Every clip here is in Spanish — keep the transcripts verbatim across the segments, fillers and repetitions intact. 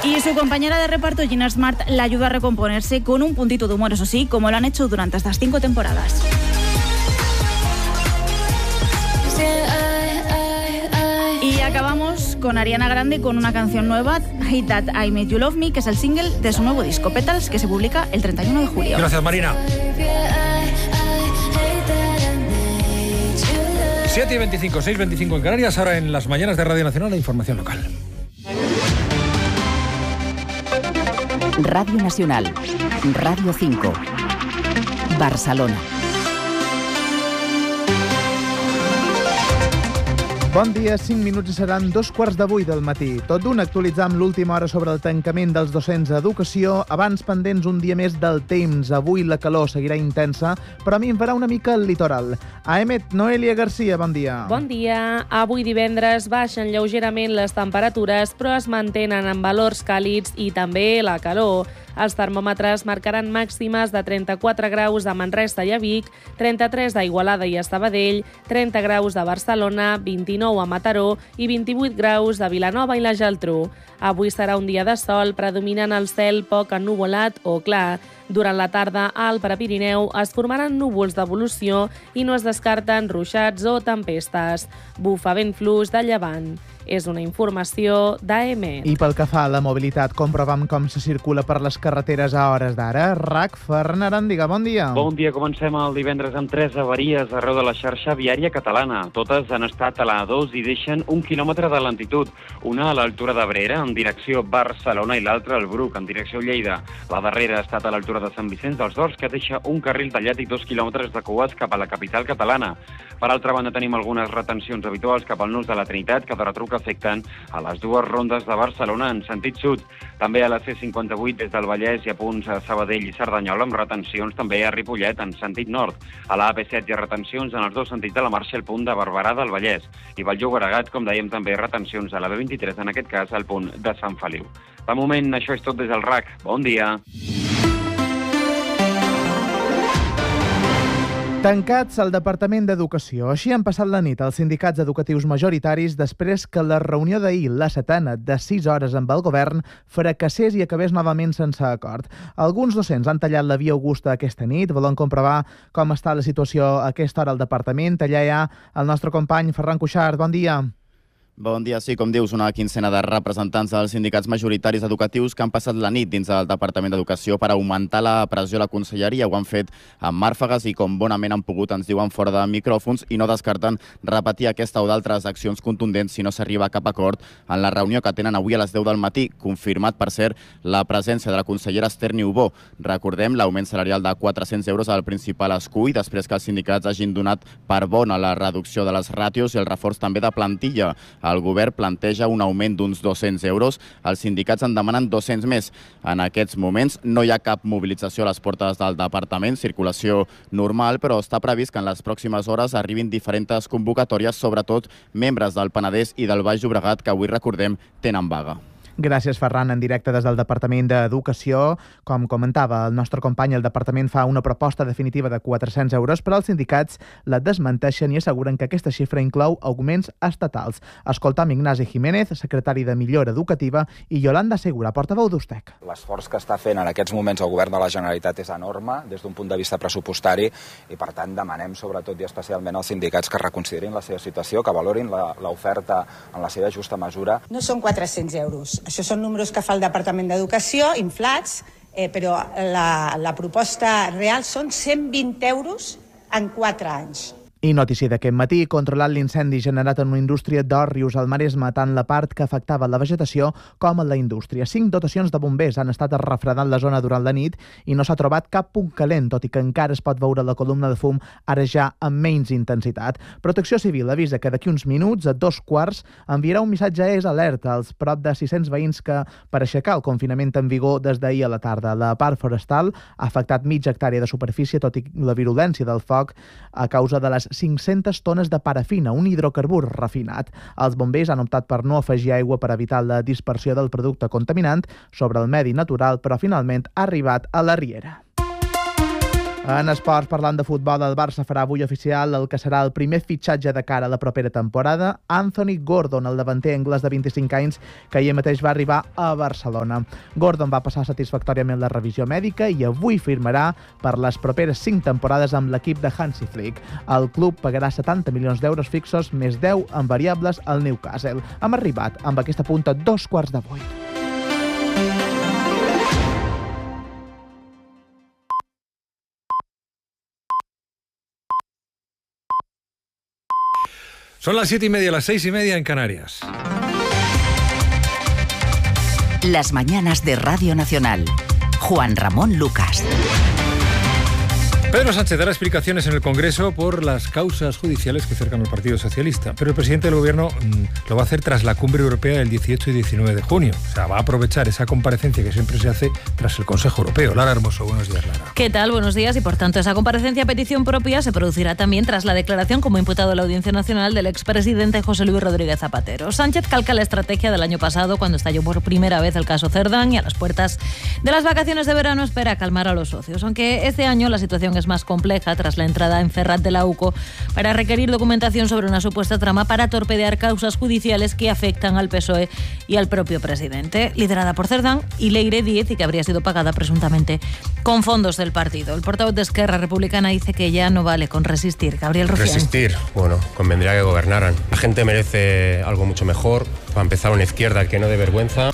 Y su compañera de reparto, Gina Smart, la ayuda a recomponerse con un puntito de humor, eso sí, como lo han hecho durante estas cinco temporadas. Y acabamos con Ariana Grande con una canción nueva, Hate That I Made You Love Me, que es el single de su nuevo disco, Petals, que se publica el treinta y uno de julio. Gracias, Marina. siete y veinticinco, seis y veinticinco en Canarias, ahora en las mañanas de Radio Nacional, la información local. Radio Nacional, Radio cinco, Barcelona. Bon dia, cinc minuts i seran dos quarts de vuit del matí. Tot d'un actualitzar amb l'última hora sobre el tancament dels docents d'educació. Abans pendents un dia més del temps. Avui la calor seguirà intensa, però a mi em farà una mica el litoral. A Emet, Noelia Garcia, bon dia. Bon dia. Avui divendres baixen lleugerament les temperatures, però es mantenen en valors càlids i també la calor. Els termòmetres marcaran màximes de trenta-quatre graus a Manresa i a Vic, trenta-tres a Igualada i a Sabadell, trenta graus a Barcelona, vint-i-nou a Mataró i vint-i-vuit graus a Vilanova i la Geltrú. Avui serà un dia de sol, predominant el cel poc ennuvolat o clar. Durant la tarda, al Prepirineu es formaran núvols d'evolució i no es descarten ruixats o tempestes. Bufa vent fluix de llevant. És una informació d'A M E. I pel que fa a la mobilitat, comprovem com se circula per les carreteres a hores d'ara. RAC, Ferran Arandiga, bon dia. Bon dia, comencem el divendres amb tres avaries arreu de la xarxa viària catalana. Totes han estat a la A dos i deixen un quilòmetre de lentitud. Una a l'altura d'Abrera, en direcció Barcelona, i l'altra al Bruc, en direcció Lleida. La darrera ha estat a l'altura de Sant Vicenç dels Horts, que deixa un carril tallat i dos quilòmetres de cues cap a la capital catalana. Per altra banda, tenim algunes retencions habituals cap al nus de la Trinitat, que de retruc afecten a les dues rondes de Barcelona en sentit sud. També a la C cinquanta-vuit des del Vallès i a punts a Sabadell i Cerdanyola, amb retencions també a Ripollet en sentit nord. A la A P set hi ha retencions en els dos sentits de la marxa al punt de Barberà del Vallès. I Vall-llobregat, com dèiem, també retencions a la B vint-i-tres, en aquest cas al punt de Sant Feliu. De moment, això és tot des del RAC. Bon dia. Tancats al Departament d'Educació. Així han passat la nit els sindicats educatius majoritaris després que la reunió d'ahir, la setena, de sis hores amb el govern, fracassés i acabés novament sense acord. Alguns docents han tallat la via Augusta aquesta nit. Volen comprovar com està la situació a aquesta hora al departament. Allà hi ha el nostre company Ferran Cuixart. Bon dia. Bon dia. Sí, com dius, una quincena de representants dels sindicats majoritaris educatius que han passat la nit dins del Departament d'Educació per augmentar la pressió a la conselleria. Ho han fet amb màrfegues i com bonament han pogut, ens diuen fora de micròfons, i no descarten repetir aquesta o d'altres accions contundents si no s'arriba a cap acord en la reunió que tenen avui a les deu del matí, confirmat, per cert, la presència de la consellera Esther Niubó. Recordem l'augment salarial de quatre-cents euros al principal escull, després que els sindicats hagin donat per bona la reducció de les ràtios i el reforç també de plantilla. El govern planteja un augment d'uns dos-cents euros. Els sindicats en demanen dos-cents més. En aquests moments no hi ha cap mobilització a les portes del departament, circulació normal, però està previst que en les pròximes hores arribin diferents convocatòries, sobretot membres del Penedès i del Baix Llobregat, que avui, recordem, tenen vaga. Gràcies, Ferran. En directe des del Departament d'Educació. Com comentava el nostre company, el departament fa una proposta definitiva de quatre-cents euros, però els sindicats la desmenteixen i asseguren que aquesta xifra inclou augments estatals. Escoltam Ignasi Jiménez, secretari de Millora Educativa, i Yolanda Segura, portaveu d'Ustec. L'esforç que està fent en aquests moments el govern de la Generalitat és enorme des d'un punt de vista pressupostari i, per tant, demanem sobretot i especialment als sindicats que reconsiderin la seva situació, que valorin l'oferta en la seva justa mesura. No són quatre-cents euros. Això són números que fa el Departament d'Educació, inflats, eh, però la, la proposta real són cent vint euros en quatre anys. I notícia d'aquest matí, controlant l'incendi generat en una indústria d'Òrrius al Maresme, tant la part que afectava la vegetació com a la indústria. Cinc dotacions de bombers han estat refredant la zona durant la nit i no s'ha trobat cap punt calent, tot i que encara es pot veure la columna de fum ara ja amb menys intensitat. Protecció Civil avisa que d'aquí uns minuts, a dos quarts, enviarà un missatge és alerta als prop de sis-cents veïns que, per aixecar el confinament en vigor des d'ahir a la tarda. La part forestal ha afectat mitja hectàrea de superfície, tot i la virulència del foc a causa de les cinc-centes tones de parafina, un hidrocarbur refinat. Els bombers han optat per no afegir aigua per evitar la dispersió del producte contaminant sobre el medi natural, però finalment ha arribat a la riera. En esports, parlant de futbol, el Barça farà avui oficial el que serà el primer fitxatge de cara a la propera temporada, Anthony Gordon, el davanter anglès de vint-i-cinc anys, que ahir mateix va arribar a Barcelona. Gordon va passar satisfactòriament la revisió mèdica i avui firmarà per les properes cinc temporades amb l'equip de Hansi Flick. El club pagarà setanta milions d'euros fixos, més deu en variables al Newcastle. Hem arribat amb aquesta punta dos quarts de vuit. Son las siete y media, las seis y media en Canarias. Las mañanas de Radio Nacional. Juan Ramón Lucas. Pedro Sánchez dará explicaciones en el Congreso por las causas judiciales que cercan al Partido Socialista, pero el presidente del Gobierno mmm, lo va a hacer tras la cumbre europea del dieciocho y diecinueve de junio. O sea, va a aprovechar esa comparecencia que siempre se hace tras el Consejo Europeo. Lara Hermoso, buenos días, Lara. ¿Qué tal? Buenos días. Y por tanto, esa comparecencia a petición propia se producirá también tras la declaración como imputado en la Audiencia Nacional del expresidente José Luis Rodríguez Zapatero. Sánchez calca la estrategia del año pasado, cuando estalló por primera vez el caso Cerdán, y a las puertas de las vacaciones de verano espera calmar a los socios. Aunque este año la situación es más compleja tras la entrada en Ferrat de la U C O para requerir documentación sobre una supuesta trama para torpedear causas judiciales que afectan al P S O E y al propio presidente, liderada por Cerdán y Leire Díez, y que habría sido pagada presuntamente con fondos del partido. El portavoz de Esquerra Republicana dice que ya no vale con resistir. Gabriel Rufián. Resistir, bueno, convendría que gobernaran. La gente merece algo mucho mejor, para empezar una izquierda que no dé vergüenza.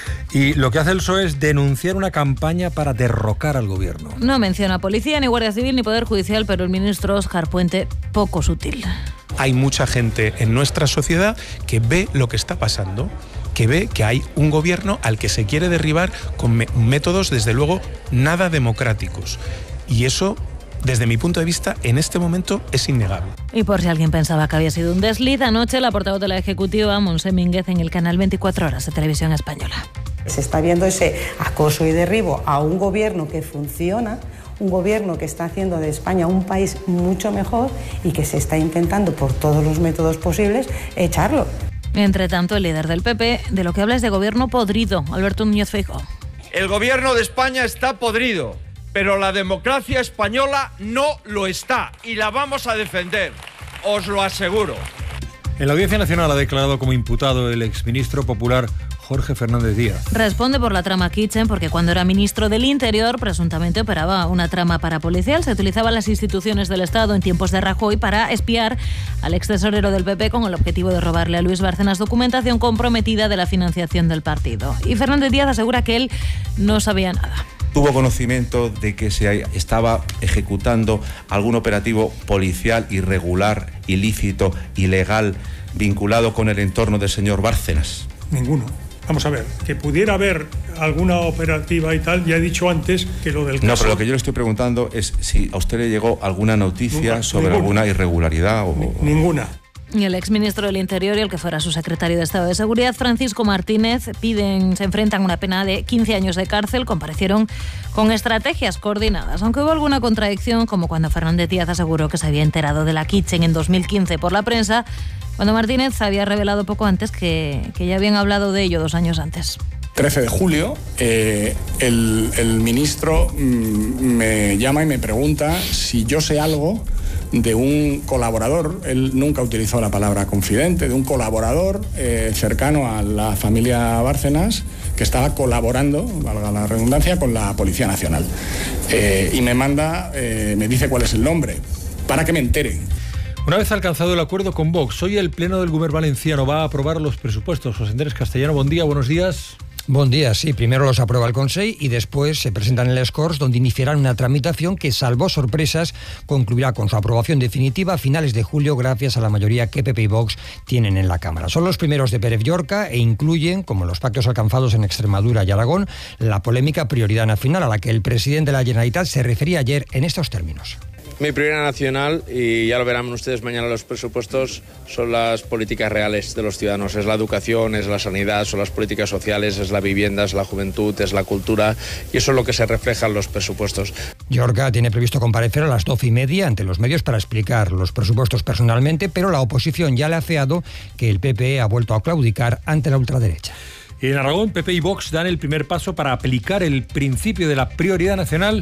Y lo que hace el P S O E es denunciar una campaña para derrocar al gobierno. No menciona policía, ni Guardia Civil, ni Poder Judicial, pero el ministro Óscar Puente, poco sutil. Hay mucha gente en nuestra sociedad que ve lo que está pasando, que ve que hay un gobierno al que se quiere derribar con me- métodos, desde luego, nada democráticos. Y eso, desde mi punto de vista, en este momento es innegable. Y por si alguien pensaba que había sido un desliz, anoche la portavoz de la Ejecutiva, Montse Mínguez, en el canal veinticuatro horas de Televisión Española. Se está viendo ese acoso y derribo a un gobierno que funciona, un gobierno que está haciendo de España un país mucho mejor y que se está intentando por todos los métodos posibles echarlo. Entre tanto, el líder del P P de lo que habla es de gobierno podrido, Alberto Núñez Feijóo. El gobierno de España está podrido, pero la democracia española no lo está y la vamos a defender, os lo aseguro. En la Audiencia Nacional ha declarado como imputado el exministro popular Jorge Fernández Díaz. Responde por la trama Kitchen porque cuando era ministro del Interior presuntamente operaba una trama parapolicial. Se utilizaban las instituciones del Estado en tiempos de Rajoy para espiar al ex tesorero del P P con el objetivo de robarle a Luis Bárcenas documentación comprometida de la financiación del partido. Y Fernández Díaz asegura que él no sabía nada. Tuvo conocimiento de que se estaba ejecutando algún operativo policial irregular, ilícito, ilegal, vinculado con el entorno del señor Bárcenas. Ninguno. Vamos a ver, que pudiera haber alguna operativa y tal, ya he dicho antes que lo del caso... No, pero lo que yo le estoy preguntando es si a usted le llegó alguna noticia Nunca, sobre ninguna. alguna irregularidad o... Ni, ninguna. Y el exministro del Interior y el que fuera su secretario de Estado de Seguridad, Francisco Martínez, piden, se enfrentan a una pena de quince años de cárcel. Comparecieron con estrategias coordinadas, aunque hubo alguna contradicción, como cuando Fernández Díaz aseguró que se había enterado de la Kitchen en dos mil quince por la prensa, cuando Martínez había revelado poco antes que, que ya habían hablado de ello dos años antes. trece de julio, eh, el, el ministro mm, me llama y me pregunta si yo sé algo de un colaborador, él nunca utilizó la palabra confidente, de un colaborador eh, cercano a la familia Bárcenas que estaba colaborando, valga la redundancia, con la Policía Nacional. Eh, y me manda, eh, me dice cuál es el nombre, para que me entere. Una vez alcanzado el acuerdo con Vox, hoy el Pleno del Govern valenciano va a aprobar los presupuestos. José Andrés Castellano, buen día, buenos días. Bon dia, sí. Primero los aprueba el Consell y después se presentan en les Corts, donde iniciarán una tramitación que, salvo sorpresas, concluirá con su aprobación definitiva a finales de julio gracias a la mayoría que P P y Vox tienen en la Cámara. Son los primeros de Pérez Llorca e incluyen, como los pactos alcanzados en Extremadura y Aragón, la polémica prioridad nacional a la que el presidente de la Generalitat se refería ayer en estos términos. Mi prioridad nacional, y ya lo verán ustedes mañana los presupuestos, son las políticas reales de los ciudadanos. Es la educación, es la sanidad, son las políticas sociales, es la vivienda, es la juventud, es la cultura, y eso es lo que se refleja en los presupuestos. Llorca tiene previsto comparecer a las doce y media ante los medios para explicar los presupuestos personalmente, pero la oposición ya le ha afeado que el P P E ha vuelto a claudicar ante la ultraderecha. En Aragón, P P y Vox dan el primer paso para aplicar el principio de la prioridad nacional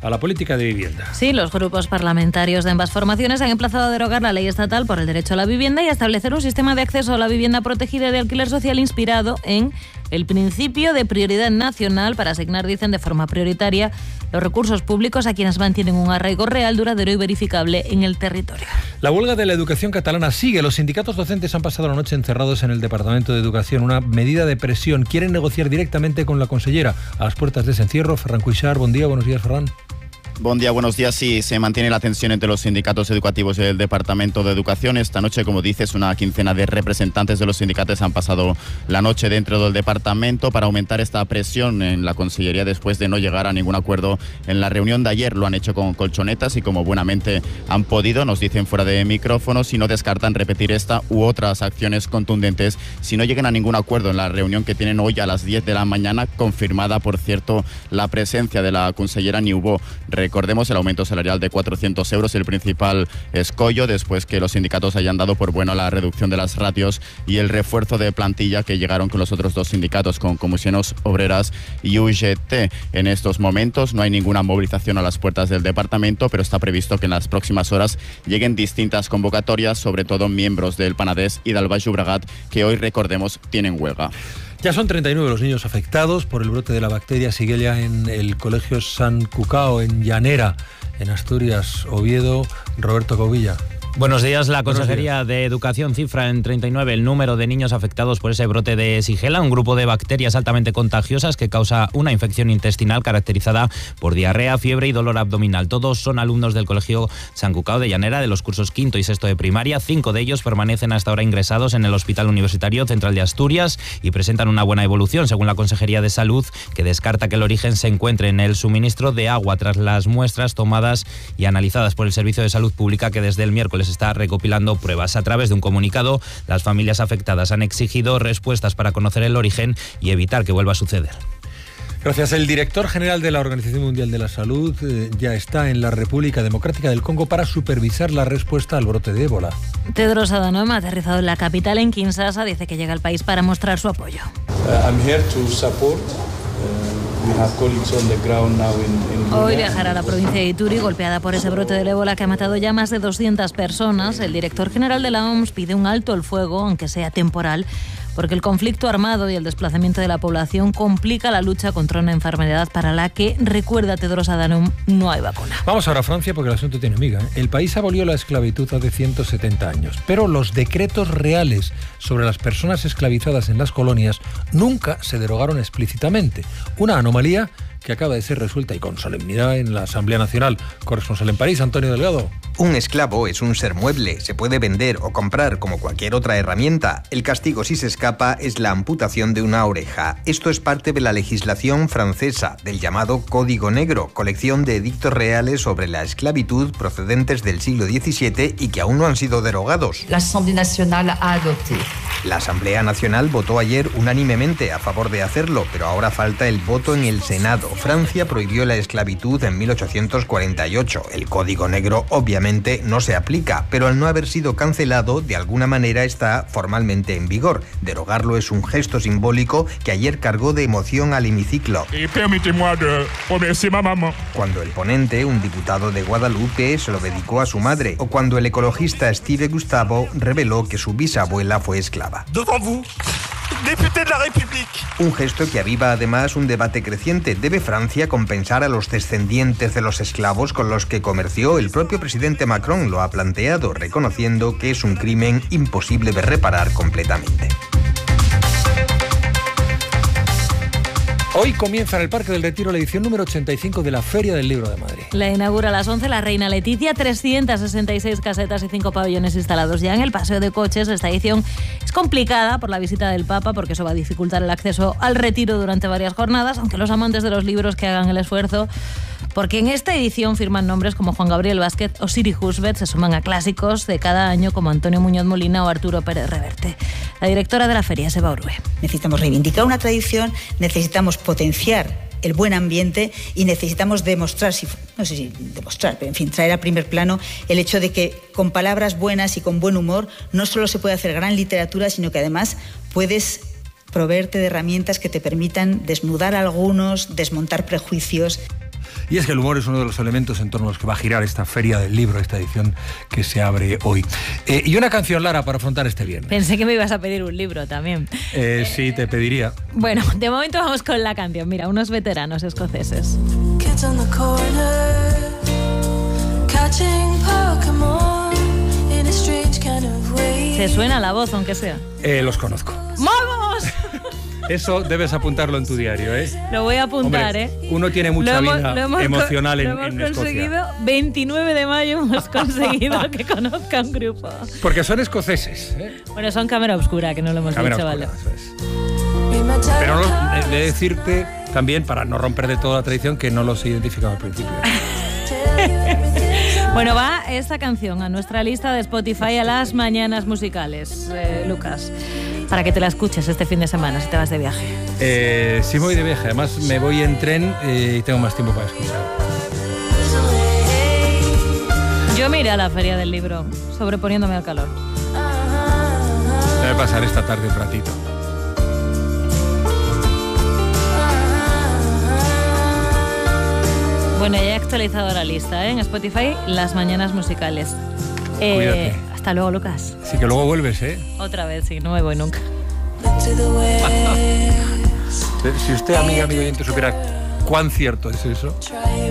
a la política de vivienda. Sí, los grupos parlamentarios de ambas formaciones han emplazado a derogar la ley estatal por el derecho a la vivienda y a establecer un sistema de acceso a la vivienda protegida de alquiler social inspirado en el principio de prioridad nacional para asignar, dicen, de forma prioritaria los recursos públicos a quienes mantienen un arraigo real, duradero y verificable en el territorio. La huelga de la educación catalana sigue. Los sindicatos docentes han pasado la noche encerrados en el Departamento de Educación, una medida de presión. Quieren negociar directamente con la consellera. A las puertas de ese encierro, Ferran Cuixart, buen día, buenos días, Ferran. Buen día, buenos días. Sí, se mantiene la tensión entre los sindicatos educativos y el Departamento de Educación. Esta noche, como dices, una quincena de representantes de los sindicatos han pasado la noche dentro del departamento para aumentar esta presión en la Consellería después de no llegar a ningún acuerdo en la reunión de ayer. Lo han hecho con colchonetas y como buenamente han podido, nos dicen fuera de micrófonos, y no descartan repetir esta u otras acciones contundentes si no llegan a ningún acuerdo en la reunión que tienen hoy a las diez de la mañana, confirmada, por cierto, la presencia de la consellera Niubó. Recordemos el aumento salarial de cuatrocientos euros, el principal escollo después que los sindicatos hayan dado por bueno la reducción de las ratios y el refuerzo de plantilla que llegaron con los otros dos sindicatos, con Comisiones Obreras y U G T. En estos momentos no hay ninguna movilización a las puertas del departamento, pero está previsto que en las próximas horas lleguen distintas convocatorias, sobre todo miembros del Penedès y del Baix Llobregat, que hoy, recordemos, tienen huelga. Ya son treinta y nueve los niños afectados por el brote de la bacteria Shigella en el Colegio San Cucao, en Llanera, en Asturias. Oviedo, Roberto Covilla. Buenos días. La Consejería de Educación cifra en treinta y nueve el número de niños afectados por ese brote de Shigella, un grupo de bacterias altamente contagiosas que causa una infección intestinal caracterizada por diarrea, fiebre y dolor abdominal. Todos son alumnos del Colegio San Cucao de Llanera, de los cursos quinto y sexto de primaria. Cinco de ellos permanecen hasta ahora ingresados en el Hospital Universitario Central de Asturias y presentan una buena evolución, según la Consejería de Salud, que descarta que el origen se encuentre en el suministro de agua tras las muestras tomadas y analizadas por el Servicio de Salud Pública, que desde el miércoles está recopilando pruebas. A través de un comunicado, las familias afectadas han exigido respuestas para conocer el origen y evitar que vuelva a suceder. Gracias. El director general de la Organización Mundial de la Salud eh, ya está en la República Democrática del Congo para supervisar la respuesta al brote de ébola. Tedros Adhanom ha aterrizado en la capital, en Kinshasa. Dice que llega al país para mostrar su apoyo. Uh, I'm here to support. Hoy viajará a la provincia de Ituri, golpeada por ese brote del ébola que ha matado ya más de doscientas personas. El director general de la O M S pide un alto el fuego, aunque sea temporal, porque el conflicto armado y el desplazamiento de la población complica la lucha contra una enfermedad para la que, recuerda Tedros Adhanom, no hay vacuna. Vamos ahora a Francia, porque el asunto tiene miga, ¿eh? El país abolió la esclavitud hace ciento setenta años, pero los decretos reales sobre las personas esclavizadas en las colonias nunca se derogaron explícitamente. Una anomalía que acaba de ser resuelta y con solemnidad en la Asamblea Nacional. Corresponsal en París, Antonio Delgado. Un esclavo es un ser mueble, se puede vender o comprar como cualquier otra herramienta. El castigo si se escapa es la amputación de una oreja. Esto es parte de la legislación francesa, del llamado Código Negro, colección de edictos reales sobre la esclavitud procedentes del siglo diecisiete y que aún no han sido derogados. La Asamblea Nacional ha adoptado. La Asamblea Nacional votó ayer unánimemente a favor de hacerlo, pero ahora falta el voto en el Senado. Francia prohibió la esclavitud en mil ochocientos cuarenta y ocho. El Código Negro obviamente no se aplica, pero al no haber sido cancelado, de alguna manera está formalmente en vigor. Derogarlo es un gesto simbólico que ayer cargó de emoción al hemiciclo. Y permítez-moi de remercier ma maman. Cuando el ponente, un diputado de Guadalupe, se lo dedicó a su madre, o cuando el ecologista Steve Gustavo reveló que su bisabuela fue esclava. Devant vous, député de la République. Un gesto que aviva además un debate creciente. ¿Debe Francia compensar a los descendientes de los esclavos con los que comerció? El propio presidente Macron lo ha planteado, reconociendo que es un crimen imposible de reparar completamente. Hoy comienza en el Parque del Retiro la edición número ochenta y cinco de la Feria del Libro de Madrid. La inaugura a las once la Reina Leticia, trescientas sesenta y seis casetas y cinco pabellones instalados ya en el paseo de coches. Esta edición es complicada por la visita del Papa, porque eso va a dificultar el acceso al retiro durante varias jornadas, aunque los amantes de los libros que hagan el esfuerzo, porque en esta edición firman nombres como Juan Gabriel Vázquez o Siri Husbeth, se suman a clásicos de cada año como Antonio Muñoz Molina o Arturo Pérez Reverte. La directora de la feria, Seba Orue. Necesitamos reivindicar una tradición, necesitamos potenciar el buen ambiente y necesitamos demostrar, si, no sé si demostrar, pero en fin, traer a primer plano el hecho de que con palabras buenas y con buen humor no solo se puede hacer gran literatura, sino que además puedes proveerte de herramientas que te permitan desnudar a algunos, desmontar prejuicios. Y es que el humor es uno de los elementos en torno a los que va a girar esta Feria del Libro, esta edición que se abre hoy. Eh, y una canción, Lara, para afrontar este viernes. Pensé que me ibas a pedir un libro también. Eh, sí, te pediría. Bueno, de momento vamos con la canción. Mira, unos veteranos escoceses. Kids on the corner, catching Pokémon in a strange kind of way. ¿Te suena la voz, aunque sea? Eh, los conozco. ¡Vamos! Eso debes apuntarlo en tu diario, ¿eh? Lo voy a apuntar, Hombre, ¿eh? Uno tiene mucha hemos, vida hemos, emocional en, lo hemos en conseguido. Escocia. veintinueve de mayo hemos conseguido que conozca un grupo. Porque son escoceses, ¿eh? Bueno, son Cámara Oscura, que no lo hemos Cámara dicho, Oscura, ¿vale? eso es. Pero no, de, de decirte también, para no romper de toda la tradición, que no los he identificado al principio. Bueno, va esta canción a nuestra lista de Spotify a las mañanas musicales, eh, Lucas, para que te la escuches este fin de semana si te vas de viaje. Eh, sí me voy de viaje, además me voy en tren eh, y tengo más tiempo para escuchar. Yo me iré a la Feria del Libro, sobreponiéndome al calor. Voy a pasar esta tarde un ratito. Bueno, ya he actualizado la lista, ¿eh? En Spotify, las mañanas musicales. Eh, Cuídate. Hasta luego, Lucas. Sí, que luego vuelves, ¿eh? Otra vez, sí, no me voy nunca. Si usted, amiga, amigo oyente, supiera cuán cierto es eso.